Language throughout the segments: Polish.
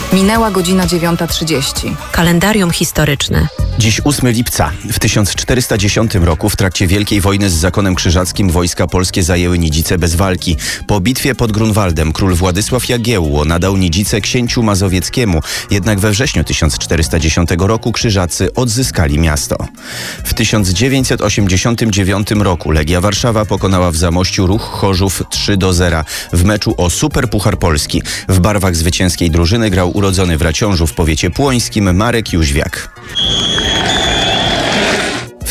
Minęła godzina 9:30. Kalendarium historyczne. Dziś 8 lipca. W 1410 roku w trakcie Wielkiej Wojny z zakonem krzyżackim wojska polskie zajęły Nidzice bez walki. Po bitwie pod Grunwaldem król Władysław Jagiełło nadał Nidzice księciu mazowieckiemu, jednak we wrześniu 1410 roku krzyżacy odzyskali miasto. W 1989 roku Legia Warszawa pokonała w Zamościu Ruch Chorzów 3-0 w meczu o Superpuchar Polski. W barwach zwycięskiej drużyny grał urodzony w Raciążu w powiecie płońskim Marek Jóźwiak. W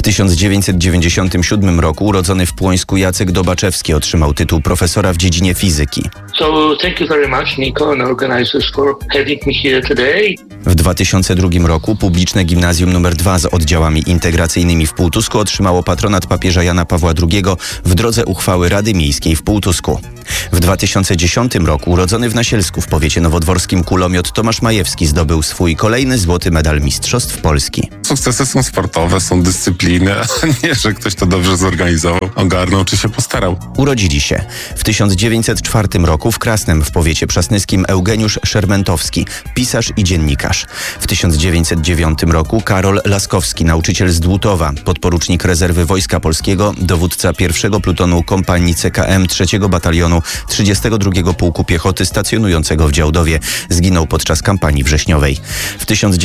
1997 roku urodzony w Płońsku Jacek Dobaczewski otrzymał tytuł profesora w dziedzinie fizyki. So thank you very much, Nico, and organizers for having me here today. W 2002 roku publiczne gimnazjum nr 2 z oddziałami integracyjnymi w Półtusku otrzymało patronat papieża Jana Pawła II w drodze uchwały Rady Miejskiej w Półtusku. W 2010 roku urodzony w Nasielsku w powiecie nowodworskim kulomiot Tomasz Majewski zdobył swój kolejny złoty medal Mistrzostw Polski. Sukcesy są sportowe, są dyscypliny, a nie, że ktoś to dobrze zorganizował, ogarnął czy się postarał. Urodzili się w 1904 roku w Krasnem w powiecie przasnyskim Eugeniusz Szermentowski, pisarz i dziennikarz. W 1909 roku Karol Laskowski, nauczyciel z Dłutowa, podporucznik rezerwy Wojska Polskiego, dowódca 1 plutonu kompanii CKM 3 batalionu 32 Pułku Piechoty stacjonującego w Działdowie. Zginął podczas kampanii wrześniowej. W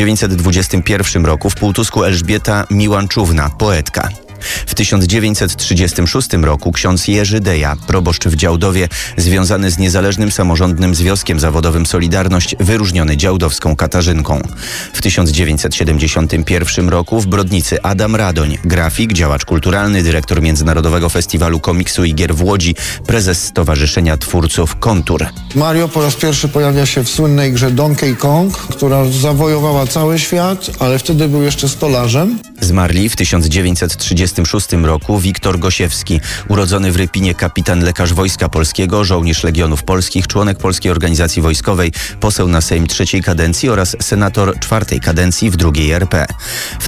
1921 roku w Półtusku Elżbieta Miłanczówna, poetka. W 1936 roku ksiądz Jerzy Deja, proboszcz w Działdowie, związany z Niezależnym Samorządnym Związkiem Zawodowym Solidarność, wyróżniony działdowską Katarzynką. W 1971 roku w Brodnicy Adam Radoń, grafik, działacz kulturalny, dyrektor Międzynarodowego Festiwalu Komiksu i Gier w Łodzi, prezes Stowarzyszenia Twórców Kontur. Mario po raz pierwszy pojawia się w słynnej grze Donkey Kong, która zawojowała cały świat, ale wtedy był jeszcze stolarzem. Zmarli w 1936 roku Wiktor Gosiewski, urodzony w Rypinie kapitan lekarz Wojska Polskiego, żołnierz Legionów Polskich, członek Polskiej Organizacji Wojskowej, poseł na Sejm III kadencji oraz senator IV kadencji w II RP. W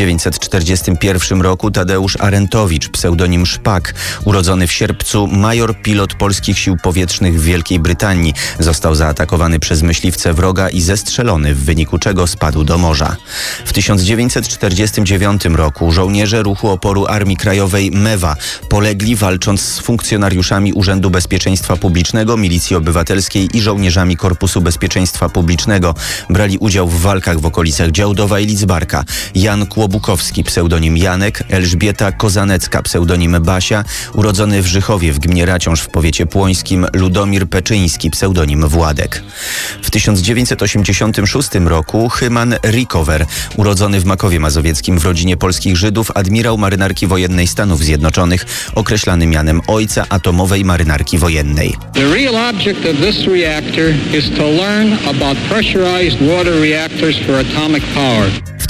1941 roku Tadeusz Arentowicz, pseudonim Szpak, urodzony w Sierpcu, major pilot polskich sił powietrznych w Wielkiej Brytanii, został zaatakowany przez myśliwce wroga i zestrzelony, w wyniku czego spadł do morza. W 1949 roku żołnierze ruchu oporu Armii Krajowej MEWA polegli walcząc z funkcjonariuszami Urzędu Bezpieczeństwa Publicznego, Milicji Obywatelskiej i żołnierzami Korpusu Bezpieczeństwa Publicznego. Brali udział w walkach w okolicach Działdowa i Lidzbarka Jan Kłobukowski, pseudonim Janek, Elżbieta Kozanecka, pseudonim Basia, urodzony w Żychowie w gminie Raciąż w powiecie płońskim Ludomir Peczyński, pseudonim Władek. W 1986 roku Hyman Rickover, urodzony w Makowie Mazowieckim w rodzinie polskich Żydów, admirał Marynarki Wojennej Stanów Zjednoczonych, określany mianem ojca atomowej marynarki wojennej. The real object of this reactor is to learn about pressurized water reactors for atomic power. W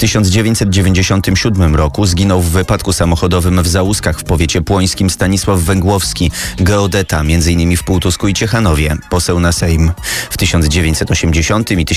1997 roku zginął w wypadku samochodowym w Załuskach w powiecie płońskim Stanisław Węgłowski, geodeta, m.in. w Półtusku i Ciechanowie, poseł na Sejm. W 1980 i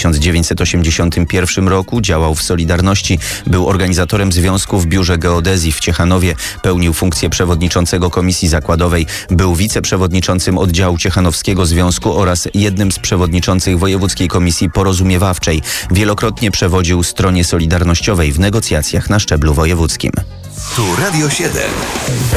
1981 roku działał w Solidarności, był organizatorem związku w Biurze Geodezji w Ciechanowie, pełnił funkcję przewodniczącego Komisji Zakładowej, był wiceprzewodniczącym oddziału Ciechanowskiego Związku oraz jednym z przewodniczących Wojewódzkiej Komisji Porozumiewawczej. Wielokrotnie przewodził stronie Solidarnościowej w negocjacjach na szczeblu wojewódzkim. Tu Radio 7.